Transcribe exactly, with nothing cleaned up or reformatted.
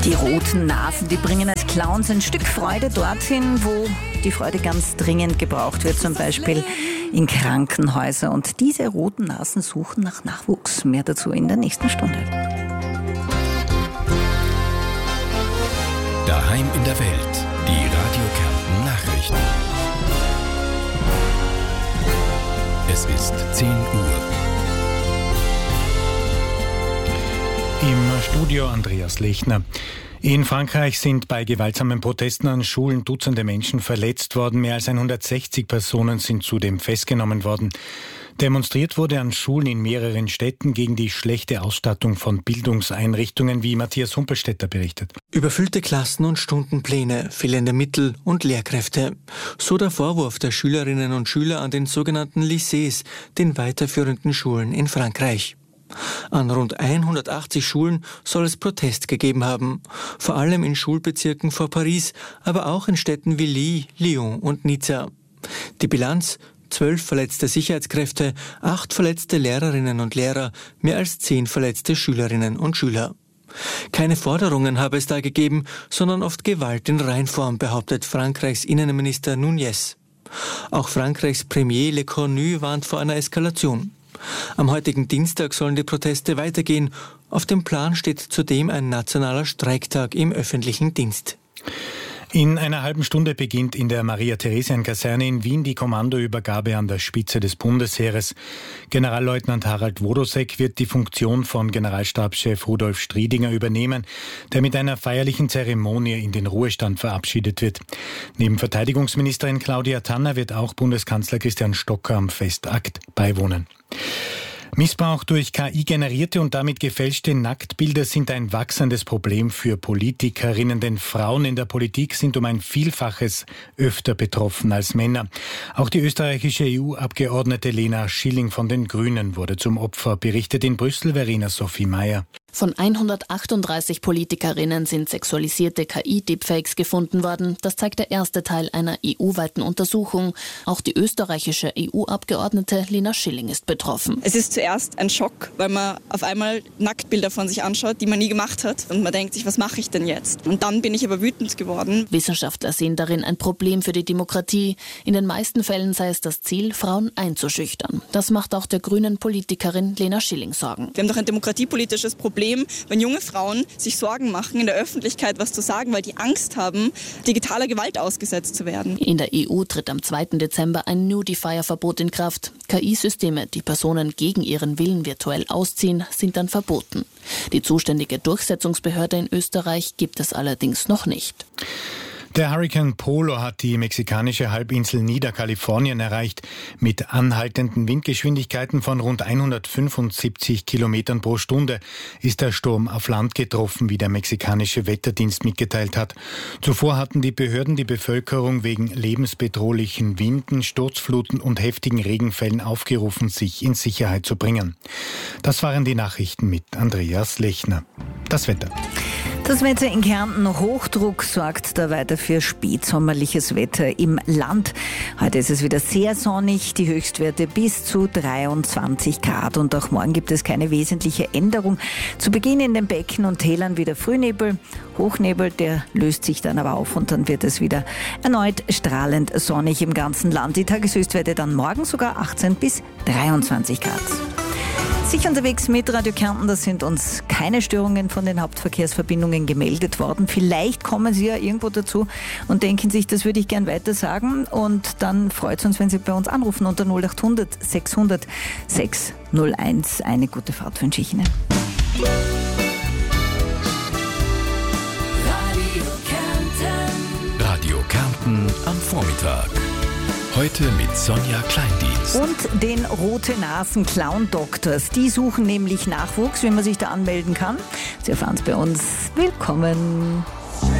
Die roten Nasen, die bringen als Clowns ein Stück Freude dorthin, wo die Freude ganz dringend gebraucht wird, zum Beispiel in Krankenhäusern. Und diese roten Nasen suchen nach Nachwuchs. Mehr dazu in der nächsten Stunde. Daheim in der Welt, die Radio Kärnten Nachrichten. Es ist zehn Uhr. Im Studio Andreas Lechner. In Frankreich sind bei gewaltsamen Protesten an Schulen Dutzende Menschen verletzt worden. Mehr als hundertsechzig Personen sind zudem festgenommen worden. Demonstriert wurde an Schulen in mehreren Städten gegen die schlechte Ausstattung von Bildungseinrichtungen, wie Matthias Humpelstädter berichtet. Überfüllte Klassen und Stundenpläne, fehlende Mittel und Lehrkräfte. So der Vorwurf der Schülerinnen und Schüler an den sogenannten Lycées, den weiterführenden Schulen in Frankreich. An rund hundertachtzig Schulen soll es Protest gegeben haben. Vor allem in Schulbezirken vor Paris, aber auch in Städten wie Lille, Lyon und Nizza. Die Bilanz: zwölf verletzte Sicherheitskräfte, acht verletzte Lehrerinnen und Lehrer, mehr als zehn verletzte Schülerinnen und Schüler. Keine Forderungen habe es da gegeben, sondern oft Gewalt in Reinform, behauptet Frankreichs Innenminister Núñez. Auch Frankreichs Premier Le Cornu warnt vor einer Eskalation. Am heutigen Dienstag sollen die Proteste weitergehen. Auf dem Plan steht zudem ein nationaler Streiktag im öffentlichen Dienst. In einer halben Stunde beginnt in der Maria-Theresien-Kaserne in Wien die Kommandoübergabe an der Spitze des Bundesheeres. Generalleutnant Harald Wodosek wird die Funktion von Generalstabschef Rudolf Striedinger übernehmen, der mit einer feierlichen Zeremonie in den Ruhestand verabschiedet wird. Neben Verteidigungsministerin Claudia Tanner wird auch Bundeskanzler Christian Stocker am Festakt beiwohnen. Missbrauch durch K I-generierte und damit gefälschte Nacktbilder sind ein wachsendes Problem für Politikerinnen, denn Frauen in der Politik sind um ein Vielfaches öfter betroffen als Männer. Auch die österreichische E U-Abgeordnete Lena Schilling von den Grünen wurde zum Opfer, berichtet in Brüssel Verena Sophie Meyer. Von hundertachtunddreißig Politikerinnen sind sexualisierte K I-Deepfakes gefunden worden. Das zeigt der erste Teil einer E U-weiten Untersuchung. Auch die österreichische E U-Abgeordnete Lena Schilling ist betroffen. Es ist zuerst ein Schock, weil man auf einmal Nacktbilder von sich anschaut, die man nie gemacht hat. Und man denkt sich, was mache ich denn jetzt? Und dann bin ich aber wütend geworden. Wissenschaftler sehen darin ein Problem für die Demokratie. In den meisten Fällen sei es das Ziel, Frauen einzuschüchtern. Das macht auch der grünen Politikerin Lena Schilling Sorgen. Wir haben doch ein demokratiepolitisches Problem, wenn junge Frauen sich Sorgen machen, in der Öffentlichkeit was zu sagen, weil die Angst haben, digitaler Gewalt ausgesetzt zu werden. In der E U tritt am zweiten Dezember ein Nudifier-Verbot in Kraft. K I-Systeme, die Personen gegen ihren Willen virtuell ausziehen, sind dann verboten. Die zuständige Durchsetzungsbehörde in Österreich gibt es allerdings noch nicht. Der Hurrikan Polo hat die mexikanische Halbinsel Niederkalifornien erreicht. Mit anhaltenden Windgeschwindigkeiten von rund hundertfünfundsiebzig Kilometern pro Stunde ist der Sturm auf Land getroffen, wie der mexikanische Wetterdienst mitgeteilt hat. Zuvor hatten die Behörden die Bevölkerung wegen lebensbedrohlichen Winden, Sturzfluten und heftigen Regenfällen aufgerufen, sich in Sicherheit zu bringen. Das waren die Nachrichten mit Andreas Lechner. Das Wetter. Das Wetter in Kärnten, Hochdruck sorgt da weiter für spätsommerliches Wetter im Land. Heute ist es wieder sehr sonnig, die Höchstwerte bis zu dreiundzwanzig Grad und auch morgen gibt es keine wesentliche Änderung. Zu Beginn in den Becken und Tälern wieder Frühnebel, Hochnebel, der löst sich dann aber auf und dann wird es wieder erneut strahlend sonnig im ganzen Land. Die Tageshöchstwerte dann morgen sogar achtzehn bis dreiundzwanzig Grad. Sicher unterwegs mit Radio Kärnten, da sind uns keine Störungen von den Hauptverkehrsverbindungen gemeldet worden. Vielleicht kommen Sie ja irgendwo dazu und denken sich, das würde ich gern weiter sagen. Und dann freut es uns, wenn Sie bei uns anrufen unter null acht hundert sechshundert sechshunderteins. Eine gute Fahrt wünsche ich Ihnen. Radio Kärnten. Radio Kärnten am Vormittag. Heute mit Sonja Kleindienst. Und den Rote-Nasen-Clown-Doctors. Die suchen nämlich Nachwuchs, wie man sich da anmelden kann. Sie erfahren es bei uns. Willkommen.